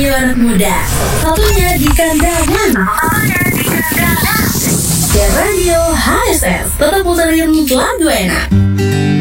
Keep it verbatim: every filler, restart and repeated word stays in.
radio anak muda. Satunya di kandang mana? Ya Radio H S S. Tetap puterin lagu enak.